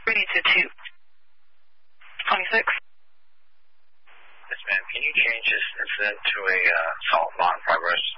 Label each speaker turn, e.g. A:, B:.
A: to 26.
B: Yes, ma'am. Can you change this incident to a salt bond progress